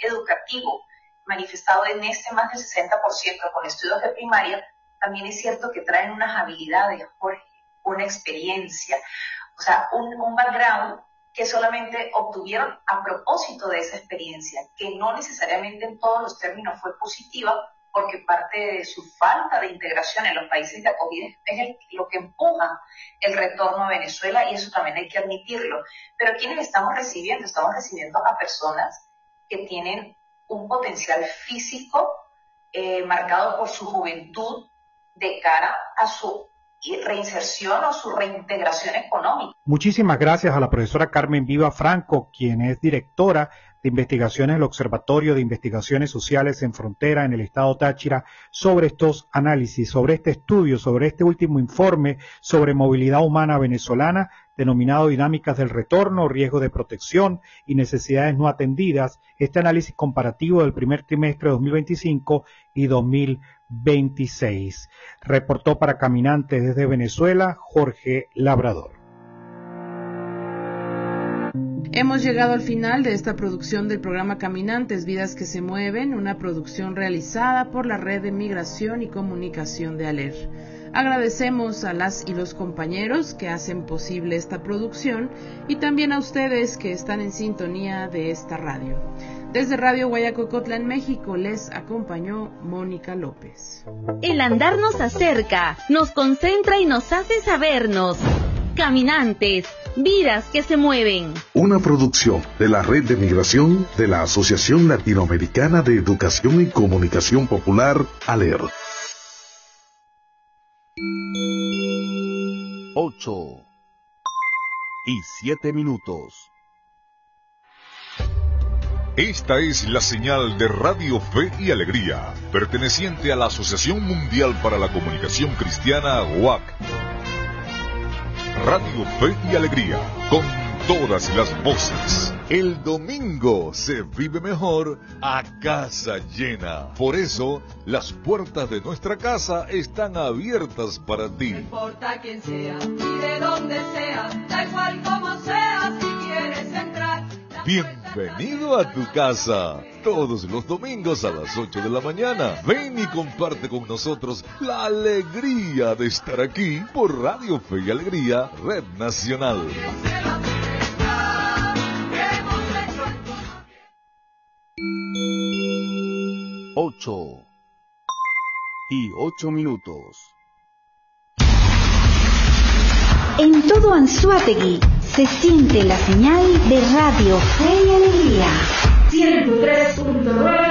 educativo manifestado en más del 60% con estudios de primaria, también es cierto que traen unas habilidades, Jorge, una experiencia, o sea, un background que solamente obtuvieron a propósito de esa experiencia, que no necesariamente en todos los términos fue positiva, porque parte de su falta de integración en los países de acogida es lo que empuja el retorno a Venezuela, y eso también hay que admitirlo. Pero ¿quiénes estamos recibiendo? Estamos recibiendo a personas que tienen un potencial físico marcado por su juventud de cara a su reinserción o su reintegración económica. Muchísimas gracias a la profesora Carmen Viva Franco, quien es directora de investigaciones del Observatorio de Investigaciones Sociales en Frontera en el estado Táchira, sobre estos análisis, sobre este estudio, sobre este último informe sobre movilidad humana venezolana, denominado Dinámicas del Retorno, Riesgo de Protección y Necesidades no atendidas, este análisis comparativo del primer trimestre de 2025 y 2026. Reportó para Caminantes desde Venezuela, Jorge Labrador. Hemos llegado al final de esta producción del programa Caminantes, Vidas que se Mueven, una producción realizada por la Red de Migración y Comunicación de ALER. Agradecemos a las y los compañeros que hacen posible esta producción y también a ustedes que están en sintonía de esta radio. Desde Radio Guayacocotla en México les acompañó Mónica López. El andar nos acerca, nos concentra y nos hace sabernos. Caminantes, vidas que se mueven. Una producción de la Red de Migración de la Asociación Latinoamericana de Educación y Comunicación Popular, ALER. 8:07. Esta es la señal de Radio Fe y Alegría, perteneciente a la Asociación Mundial para la Comunicación Cristiana, UAC. Radio Fe y Alegría, con todas las voces. El domingo se vive mejor a casa llena. Por eso, las puertas de nuestra casa están abiertas para ti. No importa quién sea y de dónde sea, da igual como sea, si quieres entrar. Bienvenido a tu casa. Todos los domingos a las 8 de la mañana. Ven y comparte con nosotros la alegría de estar aquí por Radio Fe y Alegría, Red Nacional. 8:08. En todo Anzoátegui se siente la señal de Radio Fe y Alegría. 103.9